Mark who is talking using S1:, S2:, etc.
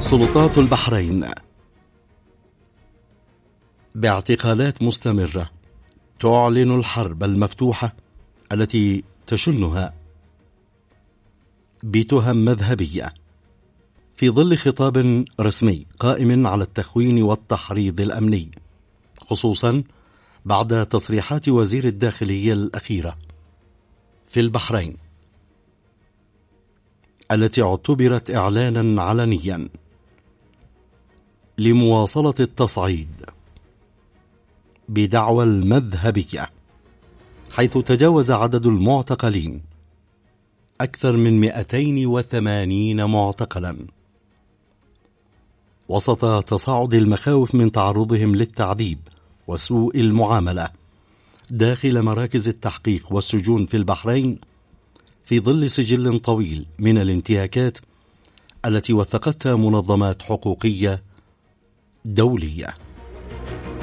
S1: سلطات البحرين باعتقالات مستمرة تعلن الحرب المفتوحة التي تشنها بتهم مذهبية في ظل خطاب رسمي قائم على التخوين والتحريض الأمني، خصوصا بعد تصريحات وزير الداخلية الأخيرة في البحرين التي اعتبرت إعلانا علنيا لمواصلة التصعيد بدعوى المذهبية، حيث تجاوز عدد المعتقلين أكثر من 280 معتقلا، وسط تصاعد المخاوف من تعرضهم للتعذيب وسوء المعاملة داخل مراكز التحقيق والسجون في البحرين، في ظل سجل طويل من الانتهاكات التي وثقتها منظمات حقوقية دولية.